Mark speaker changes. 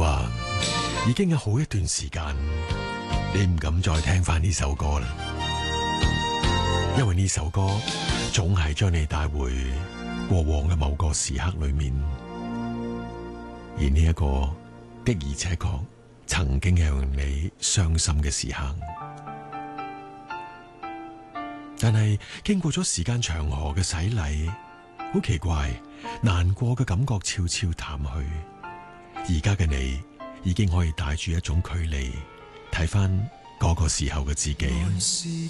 Speaker 1: 話已經有好一段時間，你唔敢再聽翻呢首歌啦，因為呢首歌總係將你帶回過往嘅某個時刻裏面，而呢一個的而且確曾經係讓你傷心嘅時刻。但係經過咗時間長河嘅洗禮，好奇怪，難過嘅感覺悄悄淡去。而家嘅你已經可以帶住一種距離睇返嗰個時候嘅自己。